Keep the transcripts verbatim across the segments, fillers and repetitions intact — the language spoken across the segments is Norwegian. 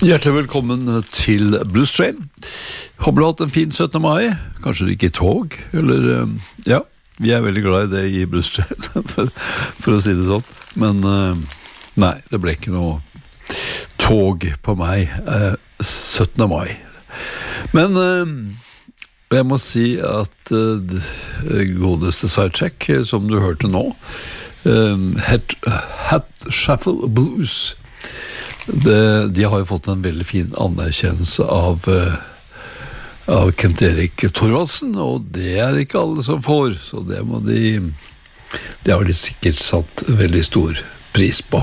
Hjertelig velkommen til Blues Train. Håper du har hatt en fin syttende mai. Kanskje ikke i tog, eller ja, vi er veldig glad i det i Blues Train, for, for å si det sånn. Men nei, det ble ikke noe tog på meg syttende mai. Men jeg må si at godeste sidecheck, som du hørte nå, Hat, Hat Shuffle Blues, Det, de har jo fått en veldig fin anerkjennelse av, uh, av Kent Erik Thorvaldsen, og det er ikke alle som får, så det må de det har de sikkert satt veldig stor pris på.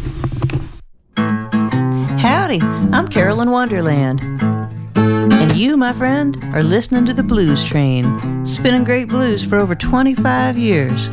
Howdy, I'm Carolyn Wonderland. And you, my friend, are listening to the Blues Train, spinning great blues for over twenty-five years.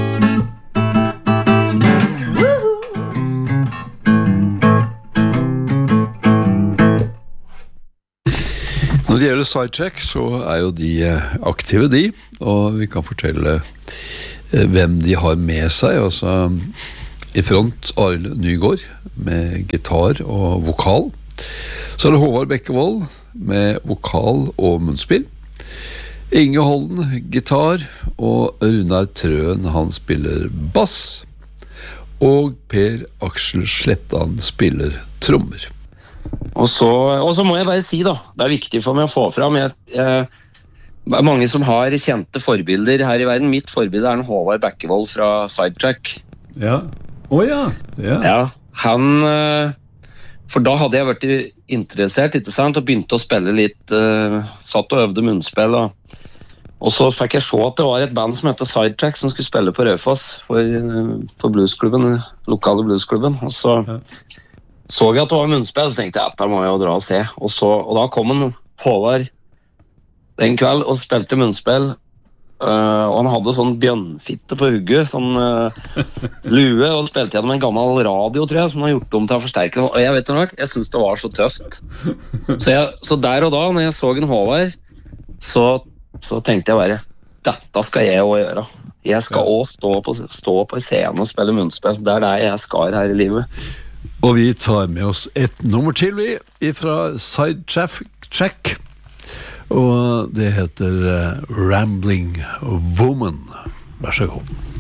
Når det gjelder sidecheck, så er jo de aktive de, og vi kan fortelle hvem de har med seg. Altså, i front Arild Nygaard med gitar og vokal. Så er det Håvard Bekkevold med vokal og munnspill. Inge Holden, gitar, og Runar Trøen, han spiller bass. Og Per Aksel Slettan spiller trommer. Og så, og så må jeg bare si da, det er viktig for meg å få fram, jeg, jeg, det er mange som har kjente forbilder her i verden. Mitt forbilde er en Håvard Bekkevold fra Sidetrack. Ja, å ja. ja. Ja, han, for da hadde jeg vært interessert, ikke sant, og begynte å spille litt, uh, satt og øvde munnspill, og, og så fikk jeg se at det var et band som heter Sidetrack, som skulle spille på Raufoss for, for bluesklubben, lokale bluesklubben, og så... Ja. Så jeg at det var munnspill, så tenkte jeg at da må jeg jo dra og se. Og, så, og da kom en Håvard den kveld og spilte munnspill. Uh, og han hadde sånn bjønnfitte på hugget, sånn uh, lue, og spilte gjennom en gammel radio, tror jeg, som han har gjort om til å forsterke. Og jeg vet noe, jeg synes det var så tøft. Så, jeg, så der og da, når jeg så en Håvard, så, så tenkte jeg bare, dette skal jeg også gjøre. Jeg skal også stå på, stå på scenen og spille munnspill. Det er det jeg skal her i livet. Og vi tar med oss et nummer til vi fra Sidetrack, og det heter uh, Rambling Woman. Vær så god.